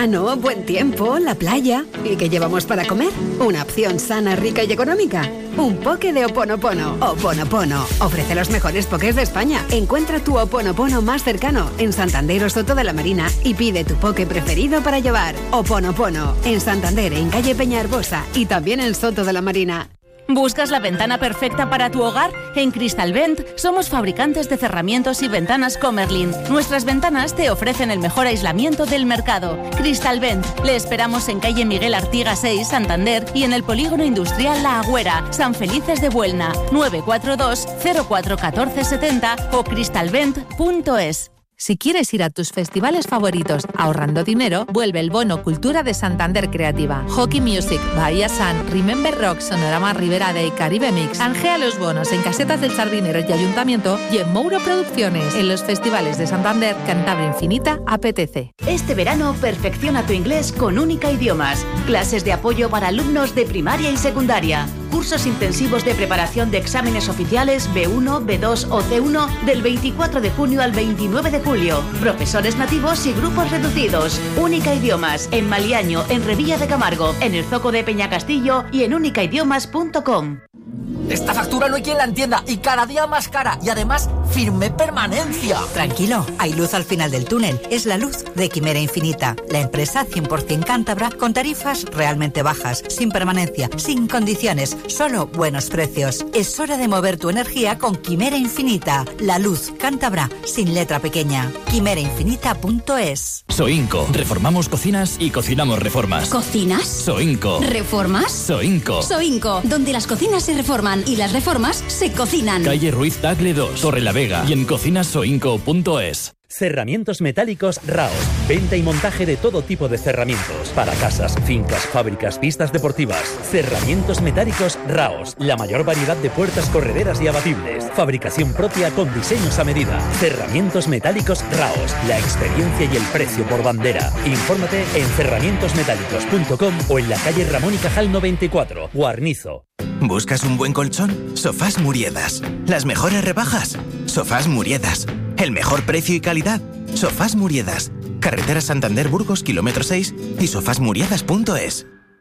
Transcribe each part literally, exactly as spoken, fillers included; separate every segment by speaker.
Speaker 1: verano, buen tiempo, la playa. ¿Y qué llevamos para comer? Una opción sana, rica y económica. Un poke de Oponopono. Oponopono ofrece los mejores pokés de España. Encuentra tu Oponopono más cercano en Santander o Soto de la Marina y pide tu poke preferido para llevar. Oponopono en Santander, en calle Peña Herbosa y también en Soto de la Marina.
Speaker 2: ¿Buscas la ventana perfecta para tu hogar? En Crystalvent somos fabricantes de cerramientos y ventanas Comerlin. Nuestras ventanas te ofrecen el mejor aislamiento del mercado. Crystalvent. Le esperamos en calle Miguel Artigas seis, Santander, y en el polígono industrial La Agüera, San Felices de Buelna. nueve cuatro dos cero cuatro uno cuatro siete cero o crystalvent punto es.
Speaker 3: Si quieres ir a tus festivales favoritos ahorrando dinero, vuelve el Bono Cultura de Santander Creativa. Hockey Music, Bahía Sun, Remember Rock, Sonorama Ribera Day, Caribe Mix. Canjea los bonos en Casetas del Sardinero y Ayuntamiento y en Mouro Producciones. En los festivales de Santander, Cantabria Infinita, apetece.
Speaker 4: Este verano perfecciona tu inglés con Única Idiomas. Clases de apoyo para alumnos de primaria y secundaria. Cursos intensivos de preparación de exámenes oficiales B uno, B dos o C uno del veinticuatro de junio al veintinueve de julio. Profesores nativos y grupos reducidos. Única Idiomas, en Maliaño, en Revilla de Camargo, en el Zoco de Peñacastillo y en única idiomas punto com.
Speaker 5: Esta factura no hay quien la entienda y cada día más cara y además firme permanencia.
Speaker 6: Tranquilo, hay luz al final del túnel. Es la luz de Quimera Infinita, la empresa cien por ciento cántabra con tarifas realmente bajas, sin permanencia, sin condiciones, solo buenos precios. Es hora de mover tu energía con Quimera Infinita, la luz cántabra sin letra pequeña. quimera infinita punto es.
Speaker 7: Soinco, reformamos cocinas y cocinamos reformas.
Speaker 8: ¿Cocinas?
Speaker 7: Soinco.
Speaker 8: ¿Reformas?
Speaker 7: Soinco.
Speaker 8: Soinco, donde las cocinas se reforman y las reformas se cocinan.
Speaker 7: Calle Ruiz Tagle dos, Torre la Vega y en cocinas soinco punto es.
Speaker 9: Cerramientos metálicos Raos. Venta y montaje de todo tipo de cerramientos. Para casas, fincas, fábricas, pistas deportivas. Cerramientos metálicos Raos. La mayor variedad de puertas correderas y abatibles. Fabricación propia con diseños a medida. Cerramientos metálicos Raos. La experiencia y el precio por bandera. Infórmate en cerramientos metálicos punto com o en la calle Ramón y Cajal noventa y cuatro, Guarnizo.
Speaker 10: ¿Buscas un buen colchón? Sofás Muriedas. Las mejores rebajas. Sofás Muriedas. El mejor precio y calidad. Sofás Muriedas. Carretera Santander Burgos, kilómetro seis y sofás muriedas punto es.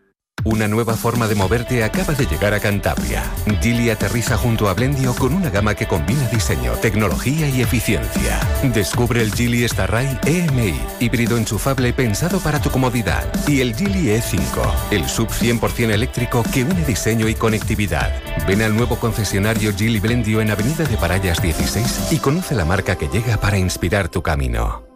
Speaker 11: Una nueva forma de moverte acaba de llegar a Cantabria. Geely aterriza junto a Blendio con una gama que combina diseño, tecnología y eficiencia. Descubre el Geely Starray E M I, híbrido enchufable pensado para tu comodidad. Y el Geely E cinco, el sub cien por ciento eléctrico que une diseño y conectividad. Ven al nuevo concesionario Geely Blendio en Avenida de Parallas dieciséis y conoce la marca que llega para inspirar tu camino.